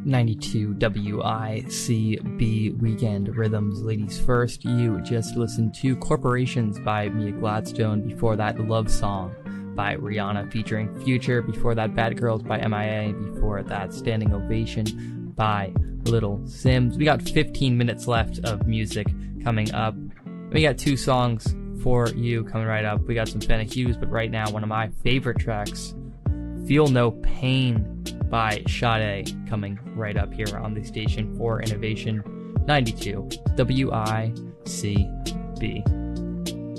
92 WICB Weekend Rhythms. Ladies first, you just listened to Corporations by Mia Gladstone. Before that, Love Song by Rihanna featuring Future. Before that, Bad Girls by MIA. Before that, Standing Ovation by Little Sims. We got 15 minutes left of music coming up. We got two songs for you coming right up. We got some Fenna Hughes, but right now, one of my favorite tracks, Feel No Pain by Sade, coming right up here on the station for Innovation 92 WICB.